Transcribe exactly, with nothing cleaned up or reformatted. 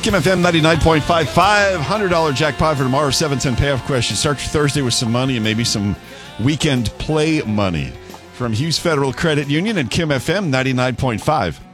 Kim F M ninety-nine point five, five hundred dollars jackpot for tomorrow, seven ten payoff question. Start your Thursday with some money and maybe some weekend play money from Hughes Federal Credit Union and Kim F M ninety-nine point five.